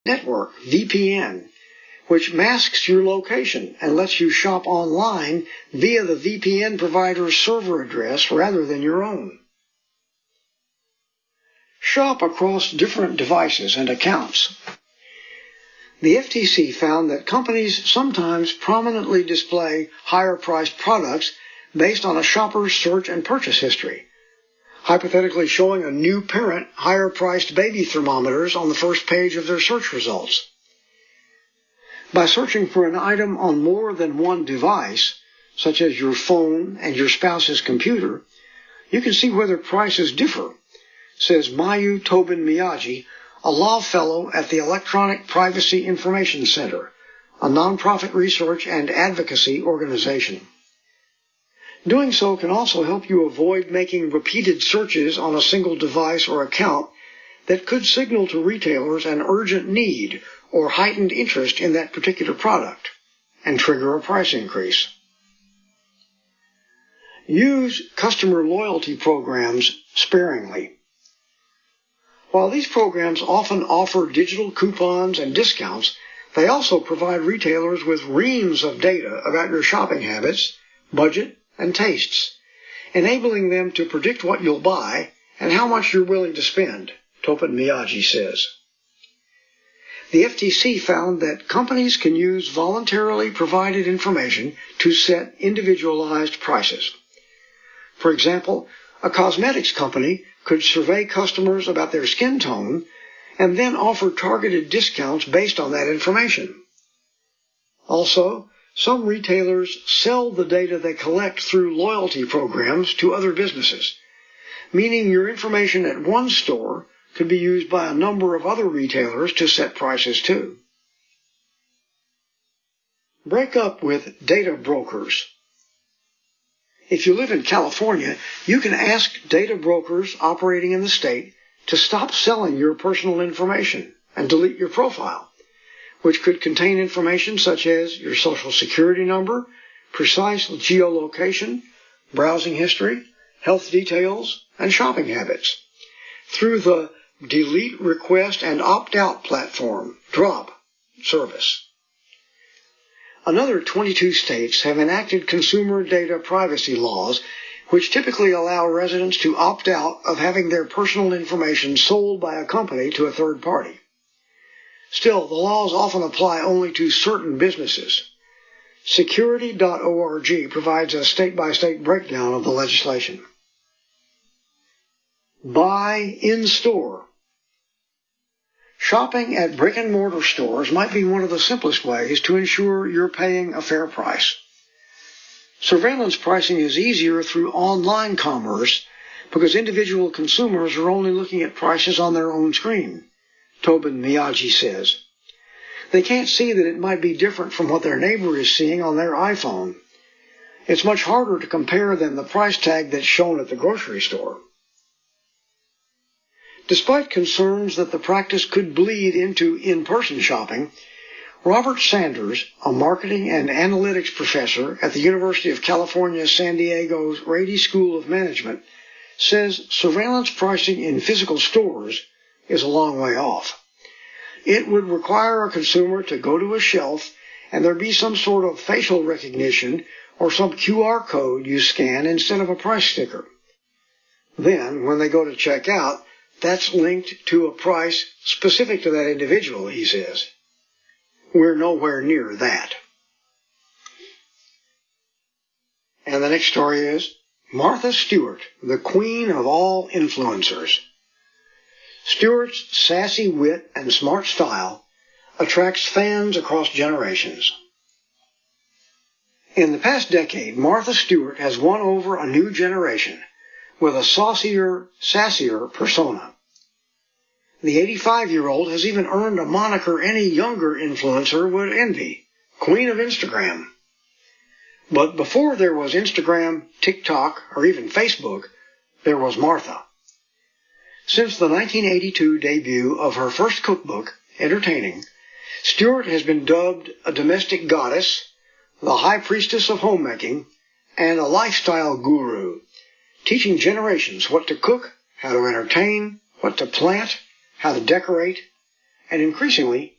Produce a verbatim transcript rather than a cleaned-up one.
network, V P N, which masks your location and lets you shop online via the V P N provider's server address rather than your own. Shop across different devices and accounts. The F T C found that companies sometimes prominently display higher-priced products based on a shopper's search and purchase history, hypothetically showing a new parent higher-priced baby thermometers on the first page of their search results. By searching for an item on more than one device, such as your phone and your spouse's computer, you can see whether prices differ, says Mayu Tobin Miyagi, a law fellow at the Electronic Privacy Information Center, a nonprofit research and advocacy organization. Doing so can also help you avoid making repeated searches on a single device or account that could signal to retailers an urgent need or heightened interest in that particular product and trigger a price increase. Use customer loyalty programs sparingly. While these programs often offer digital coupons and discounts, they also provide retailers with reams of data about your shopping habits, budget, and tastes, enabling them to predict what you'll buy and how much you're willing to spend, Tobin Miyagi says. The F T C found that companies can use voluntarily provided information to set individualized prices. For example, a cosmetics company could survey customers about their skin tone and then offer targeted discounts based on that information. Also, some retailers sell the data they collect through loyalty programs to other businesses, meaning your information at one store could be used by a number of other retailers to set prices too. Break up with data brokers. If you live in California, you can ask data brokers operating in the state to stop selling your personal information and delete your profile, which could contain information such as your social security number, precise geolocation, browsing history, health details, and shopping habits, through the Delete Request and Opt-out platform, DROP, service. Another twenty-two states have enacted consumer data privacy laws, which typically allow residents to opt out of having their personal information sold by a company to a third party. Still, the laws often apply only to certain businesses. Security dot org provides a state-by-state breakdown of the legislation. Buy in-store. Shopping at brick-and-mortar stores might be one of the simplest ways to ensure you're paying a fair price. Surveillance pricing is easier through online commerce because individual consumers are only looking at prices on their own screen, Tobin Miyagi says. They can't see that it might be different from what their neighbor is seeing on their iPhone. It's much harder to compare than the price tag that's shown at the grocery store. Despite concerns that the practice could bleed into in-person shopping, Robert Sanders, a marketing and analytics professor at the University of California, San Diego's Rady School of Management, says surveillance pricing in physical stores is a long way off. It would require a consumer to go to a shelf and there be some sort of facial recognition or some Q R code you scan instead of a price sticker. Then, when they go to check out, that's linked to a price specific to that individual, he says. We're nowhere near that. And the next story is Martha Stewart, the queen of all influencers. Stewart's sassy wit and smart style attracts fans across generations. In the past decade, Martha Stewart has won over a new generation with a saucier, sassier persona. The eighty-five-year-old has even earned a moniker any younger influencer would envy, Queen of Instagram. But before there was Instagram, TikTok, or even Facebook, there was Martha. Since the nineteen eighty-two debut of her first cookbook, Entertaining, Stewart has been dubbed a domestic goddess, the high priestess of homemaking, and a lifestyle guru, teaching generations what to cook, how to entertain, what to plant, how to decorate, and increasingly,